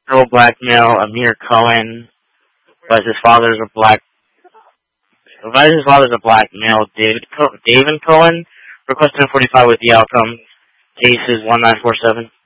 Federal black male Amir Cohen, but his father's a black male, David Cohen, requesting a 45 with the outcome. Case is 1947.